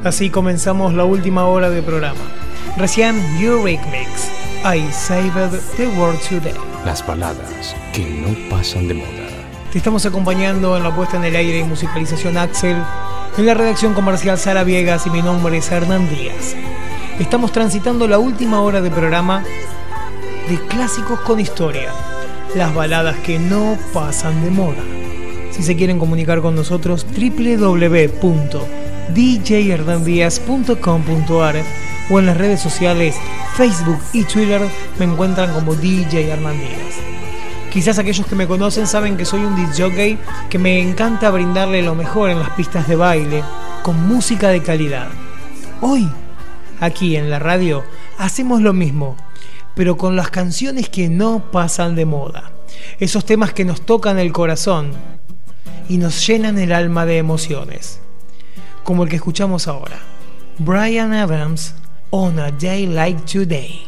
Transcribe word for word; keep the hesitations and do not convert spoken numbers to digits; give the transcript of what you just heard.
Así comenzamos la última hora de programa. Recién Eurythmics, I Saved the World Today. Las baladas que no pasan de moda. Te estamos acompañando en la puesta en el aire y musicalización Axel, en la redacción comercial Sara Viegas y mi nombre es Hernán Díaz. Estamos transitando la última hora de programa de clásicos con historia, las baladas que no pasan de moda. Si se quieren comunicar con nosotros, doble u doble u doble u punto d j hernán díaz punto com punto a r o en las redes sociales Facebook y Twitter me encuentran como D J Hernán Díaz. Quizás aquellos que me conocen saben que soy un disc jockey que me encanta brindarle lo mejor en las pistas de baile con música de calidad. Hoy, aquí en la radio, hacemos lo mismo, pero con las canciones que no pasan de moda. Esos temas que nos tocan el corazón y nos llenan el alma de emociones. Como el que escuchamos ahora, Bryan Adams, On a Day Like Today.